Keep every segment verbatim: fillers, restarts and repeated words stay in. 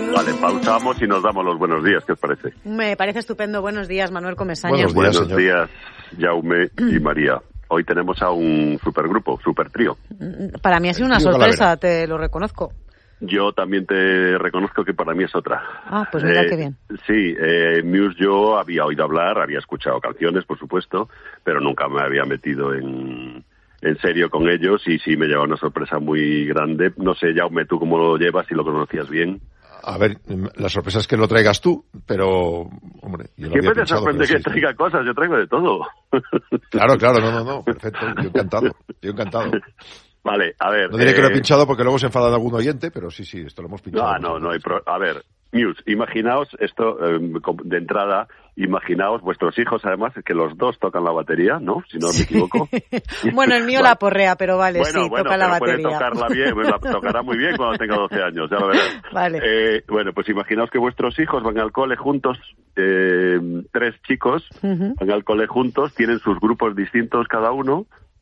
Vale, pausamos y nos damos los buenos días, ¿qué os parece? Me parece estupendo. Buenos días, Manuel Comesaña. Buenos días, Buenos señor. días, Jaume y María. Hoy tenemos a un supergrupo, super trío. Para mí ha sido una Trío sorpresa, Calavera. te lo reconozco. Yo también te reconozco que para mí es otra. Ah, pues mira Eh, qué bien. Sí, eh, Muse yo había oído hablar, había escuchado canciones, por supuesto, pero nunca me había metido en, en serio con ellos y sí me lleva una sorpresa muy grande. No sé, Jaume, tú cómo lo llevas, si lo conocías bien. A ver, la sorpresa es que lo traigas tú, pero, hombre, yo lo había Siempre te pensado, sorprende pero que sí. traiga cosas, yo traigo de todo. Claro, claro, no, no, no, perfecto, yo encantado, yo encantado. Vale, a ver. No diré que lo he eh, pinchado porque luego se enfada de algún oyente, pero sí, sí, esto lo hemos pinchado. No, no, no hay pro... A ver, Muse, imaginaos esto eh, de entrada, imaginaos vuestros hijos, además, que los dos tocan la batería, ¿no? Si no me equivoco. Bueno, el mío Vale. la porrea, pero vale, Bueno, sí, bueno, toca la pero puede batería. tocarla bien, pues la tocará muy bien cuando tenga doce años, ya lo verás. Vale. Eh, bueno, pues imaginaos que vuestros hijos van al cole juntos, eh, tres chicos, Ujú. van al cole juntos, tienen sus grupos distintos cada uno,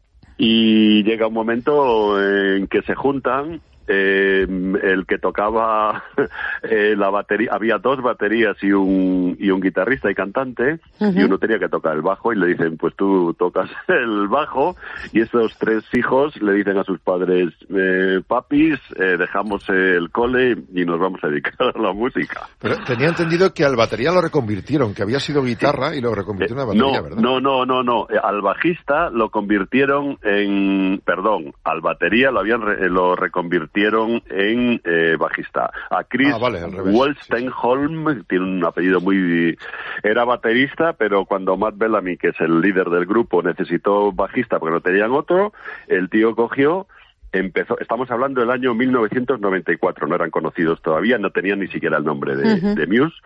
y llega un momento en que se juntan. Eh, el que tocaba eh, la batería, había dos baterías y un y un guitarrista y cantante, Uh-huh. y uno tenía que tocar el bajo y le dicen, pues tú tocas el bajo, y esos tres hijos le dicen a sus padres, eh, papis, eh, dejamos el cole y nos vamos a dedicar a la música. Pero tenía entendido que al batería lo reconvirtieron, que había sido guitarra y lo reconvirtieron en Eh, batería, no, ¿verdad? no, no, no, no. Eh, Al bajista lo convirtieron en, perdón, al batería lo habían re- lo reconvirtieron en eh, bajista. A Chris Ah, vale, al revés. Wolstenholme, tiene un apellido muy, era baterista, pero cuando Matt Bellamy, que es el líder del grupo, necesitó bajista porque no tenían otro, el tío cogió. Empezó, estamos hablando del año mil novecientos noventa y cuatro, no eran conocidos todavía, no tenían ni siquiera el nombre de, Uh-huh. de Muse.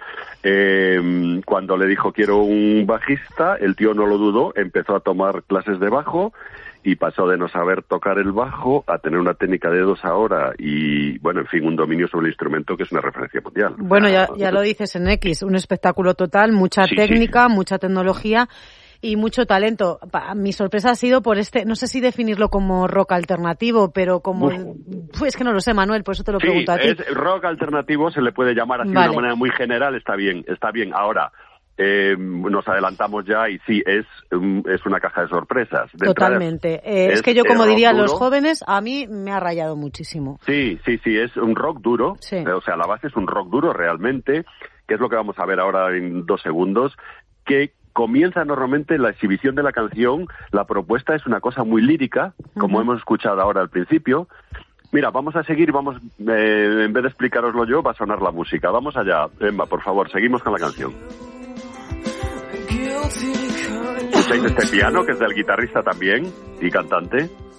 Eh, cuando le dijo quiero un bajista, el tío no lo dudó, empezó a tomar clases de bajo y pasó de no saber tocar el bajo a tener una técnica de dos ahora y, bueno, en fin, un dominio sobre el instrumento que es una referencia mundial. Bueno, ya, ya lo dices en X, un espectáculo total, mucha Sí, técnica, mucha tecnología y mucho talento. Pa- Mi sorpresa ha sido por este, no sé si definirlo como rock alternativo, pero como, pues que no lo sé, Manuel, por eso te lo Sí, pregunto a ti. es rock alternativo, se le puede llamar así Vale. de una manera muy general, está bien, está bien. Ahora, eh, nos adelantamos ya y sí, es, um, es una caja de sorpresas. De Totalmente. entrada, Eh, es, que yo, como rock dirían duro. los jóvenes, a mí me ha rayado muchísimo. Sí, sí, sí, es un rock duro, Sí. eh, o sea, la base es un rock duro realmente, que es lo que vamos a ver ahora en dos segundos, que comienza normalmente la exhibición de la canción, la propuesta es una cosa muy lírica, como Ujú. hemos escuchado ahora al principio. Mira, vamos a seguir, vamos, eh, en vez de explicároslo yo, va a sonar la música. Vamos allá, Emma, por favor, seguimos con la canción. ¿Escucháis este piano, que es del guitarrista también y cantante?